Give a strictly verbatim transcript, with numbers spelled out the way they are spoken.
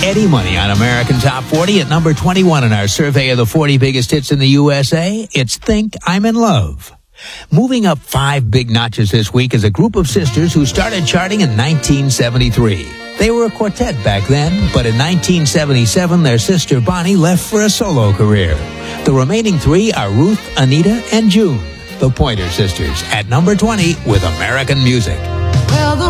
Eddie Money on American Top forty at number twenty-one in our survey of the forty biggest hits in the U S A. It's Think I'm in Love. Moving up five big notches this week is a group of sisters who started charting in nineteen seventy-three. They were a quartet back then, but in nineteen seventy-seven, their sister Bonnie left for a solo career. The remaining three are Ruth, Anita, and June, the Pointer Sisters, at number twenty with American Music. Well, the